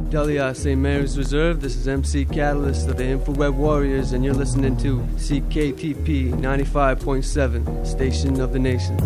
Delia, St. Mary's Reserve. This is MC Catalyst of the InfoWeb Warriors, and you're listening to CKTP 95.7, Station of the Nations.